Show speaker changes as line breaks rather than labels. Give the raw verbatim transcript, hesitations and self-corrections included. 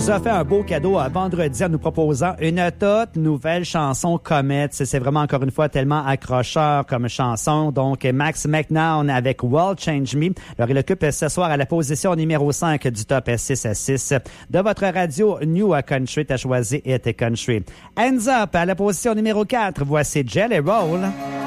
nous a fait un beau cadeau à vendredi en nous proposant une toute nouvelle chanson Comet. C'est vraiment encore une fois tellement accrocheur comme chanson. Donc, Max McNown avec World Change Me. Alors, il occupe ce soir à la position numéro cinq du top six à six de votre radio New Country. T'as choisi It Country. Hands Up à la position numéro quatre. Voici Jelly Roll.